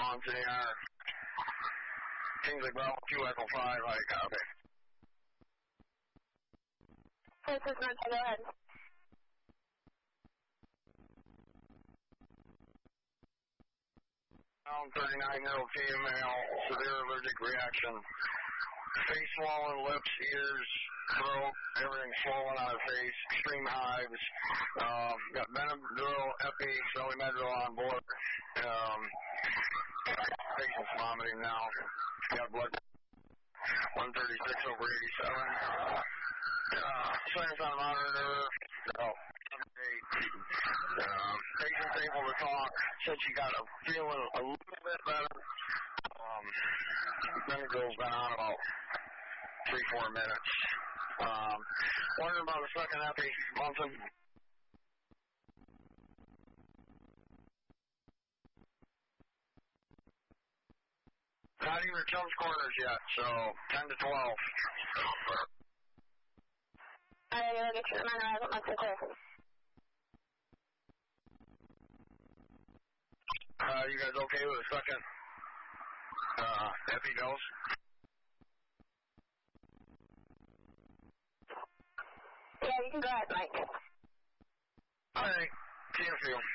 On to the air. Kingsley Bravo 2 Echo 5, how do you copy? This is North, go ahead. Down 39-year-old female, severe allergic reaction. Face swollen, lips, ears, throat, everything swollen on her face, extreme hives. Got Benadryl, Epi, Celimedrol on board. Patient's vomiting now. Got blood 136 over 87. Sinus on monitor. Patient's able to talk. Said she got a feeling a little bit better. Benadryl's been on about 3-4 minutes. Wondering about the second Epi, Munson. Not even Chum's Corners yet, so 10 to 12. Alright, you'll get your minor eyes at Munson clear. You guys okay with the second Epi dose? Yeah, you can go ahead, Mike. Alright, see you in a few.